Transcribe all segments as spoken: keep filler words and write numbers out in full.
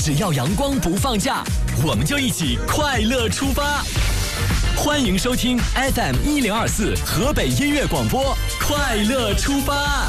只要阳光不放假，我们就一起快乐出发。欢迎收听 F M 一零二四河北音乐广播，快乐出发。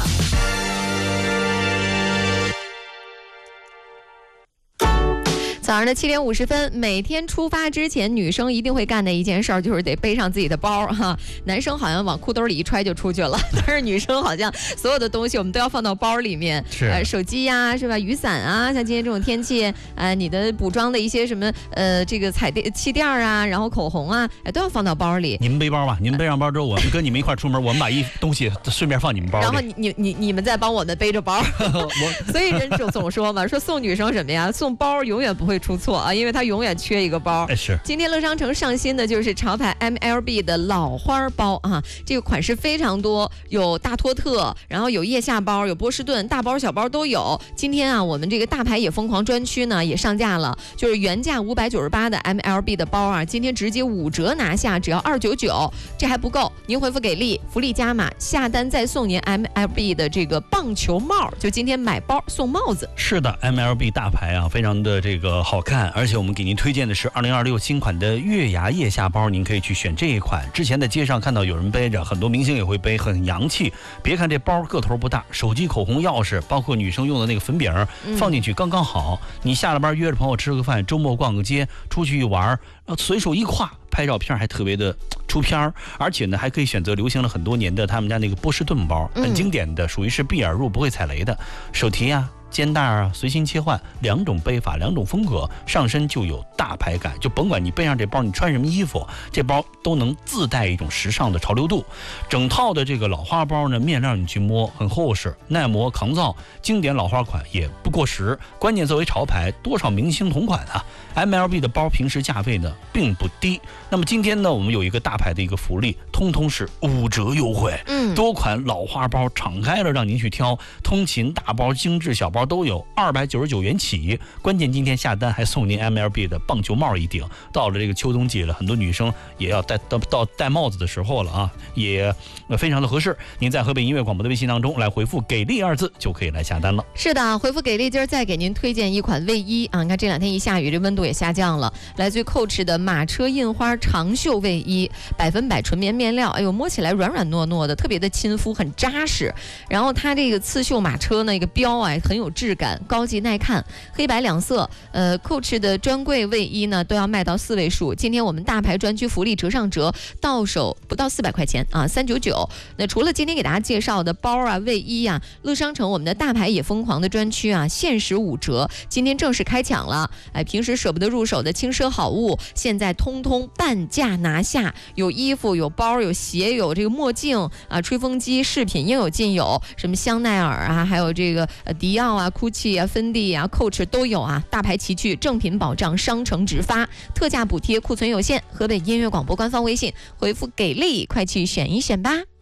早上的七点五十分，每天出发之前，女生一定会干的一件事儿就是得背上自己的包哈。男生好像往裤兜里一揣就出去了，但是女生好像所有的东西我们都要放到包里面， 是呃手机呀、啊、是吧？雨伞啊，像今天这种天气，呃，你的补妆的一些什么呃这个彩电气垫啊，然后口红啊，哎都要放到包里。 你们背包吧，你们背上包之后，我们跟你们一块出门，我们把一东西顺便放你们包里。 然后你你你你们再帮我们背着包。所以人总总说嘛，说送女生什么呀？送包永远不会出错啊，因为它永远缺一个包。 哎是。 今天乐商城上新的就是潮牌 M L B 的老花包啊，这个款式非常多，有大托特，然后有腋下包，有波士顿，大包小包都有。今天啊，我们这个大牌也疯狂专区呢也上架了，就是原价五百九十八的 M L B 的包啊，今天直接五折拿下，只要二九九，这还不够，您回复给力，福利加码，下单再送您 M L B 的这个棒球帽，就今天买包送帽子。 是的 ，M L B 大牌啊，非常的这个好看，而且我们给您推荐的是二零二六新款的月牙腋下包，您可以去选这一款。之前在街上看到有人背着，很多明星也会背，很洋气。别看这包个头不大，手机、口红、钥匙，包括女生用的那个粉饼，放进去刚刚好。你下了班约着朋友吃个饭，周末逛个街，出去一玩，随手一挎，拍照片还特别的出片儿，而且呢还可以选择流行了很多年的他们家那个波士顿包，很经典的，属于是避而入不会踩雷的。手提啊、肩带啊，随心切换，两种背法，两种风格，上身就有大牌感。就甭管你背上这包，你穿什么衣服，这包都能自带一种时尚的潮流度。整套的这个老花包呢，面料你去摸很厚实，耐磨抗造，经典老花款也不过时。关键作为潮牌，多少明星同款啊 ！M L B 的包平时价位呢并不低。那么今天呢，我们有一个大牌的一个福利，通通是五折优惠。嗯，多款老花包敞开了让您去挑，通勤大包、精致小包都有，二百九十九元起。关键今天下单还送您 M L B 的棒球帽一顶。到了这个秋冬季了，很多女生也要戴到到戴帽子的时候了啊，也非常的合适。您在河北音乐广播的微信当中来回复“给力”二字，就可以来下单了。 是的，回复给力，今儿再给您推荐一款卫衣啊！你看这两天一下雨，这温度也下降了。来自于 Coach 的马车印花长袖卫衣，百分百纯棉面料，哎呦，摸起来软软糯糯的，特别的亲肤，很扎实。然后它这个刺绣马车那个标啊，很有质感，高级耐看，黑白两色。呃 ，Coach 的专柜卫衣呢都要卖到四位数。今天我们大牌专区福利折上折，到手不到四百块钱啊，三九九。那除了今天给大家介绍的包啊、卫衣啊，乐商城我们的大牌也疯狂的专区啊，限时五折，今天正式开抢了。哎，平时舍不得入手的轻奢好物，现在通通半价拿下。有衣服、有包、有鞋、有这个墨镜啊、吹风机、饰品应有尽有，什么香奈儿啊，还有这个呃迪奥啊、GUCCI 啊、芬迪啊、Coach 都有啊，大牌齐聚，正品保障，商城直发，特价补贴，库存有限。河北音乐广播官方微信回复给力，快去选一选吧。